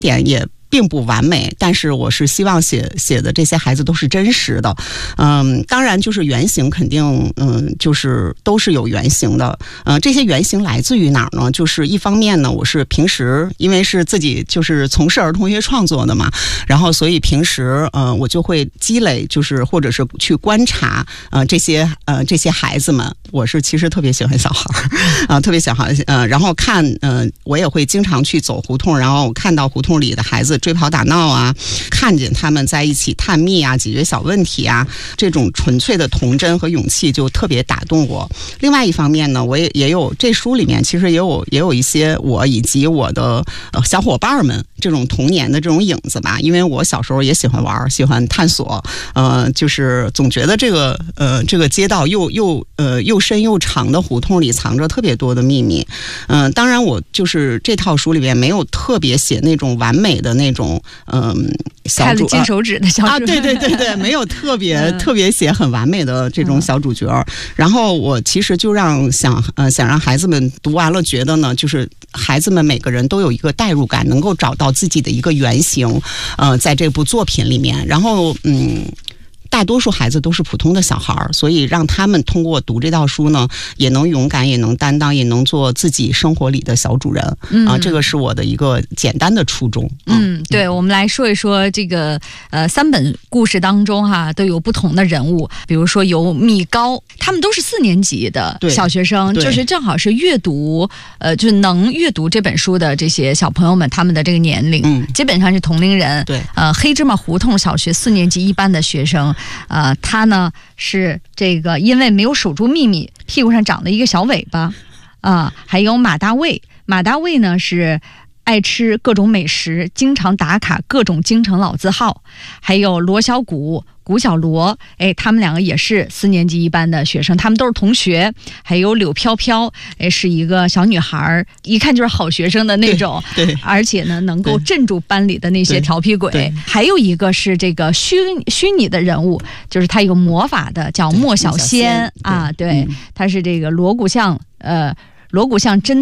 点也并不完美，但是我是希望写的这些孩子都是真实的。当然就是原型肯定就是都是有原型的。这些原型来自于哪儿呢？就是一方面呢，我是平时因为是自己就是从事儿童学创作的嘛，然后所以平时我就会积累，就是或者是去观察这些孩子们。我是其实特别喜欢小孩特别喜欢然后看我也会经常去走胡同，然后看到胡同里的孩子追跑打闹啊，看见他们在一起探秘啊，解决小问题啊，这种纯粹的童真和勇气就特别打动我。另外一方面呢，我也有这书里面其实也有一些我以及我的小伙伴们这种童年的这种影子吧，因为我小时候也喜欢玩，喜欢探索，就是总觉得这个街道又深又长的胡同里藏着特别多的秘密。当然我就是这套书里面没有特别写那种完美的那种小主金手指的小主对，没有特别写很完美的这种小主角。然后我其实就想让孩子们读完了觉得呢，就是孩子们每个人都有一个代入感，能够找到自己的一个原型在这部作品里面。然后大多数孩子都是普通的小孩，所以让他们通过读这套书呢，也能勇敢，也能担当，也能做自己生活里的小主人这个是我的一个简单的初衷。 对，我们来说一说这个3本故事当中都有不同的人物，比如说有米高，他们都是4年级的小学生，就是正好是阅读就是能阅读这本书的这些小朋友们，他们的这个年龄基本上是同龄人。 对， 黑芝麻胡同小学4年级一班的学生。他呢是这个因为没有守住秘密，屁股上长了一个小尾巴还有马大卫呢是爱吃各种美食，经常打卡各种京城老字号，还有罗小谷小罗，他们2个也是4年级一班的学生，他们都是同学。还有柳飘飘，是一个小女孩，一看就是好学生的那种，对，而且呢能够镇住班里的那些调皮鬼。还有一个是这个虚拟的人物，就是他有魔法的，叫莫小仙啊，对，他是这个锣鼓巷侦